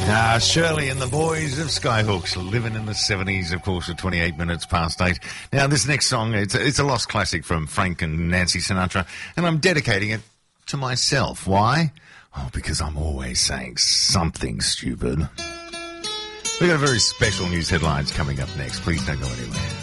Shirley and the boys of Skyhooks, living in the 70s, of course, at 28 minutes past 8. Now, this next song, it's a lost classic from Frank and Nancy Sinatra, and I'm dedicating it to myself. Why? Oh, because I'm always saying something stupid. We've got a very special news headlines coming up next. Please don't go anywhere.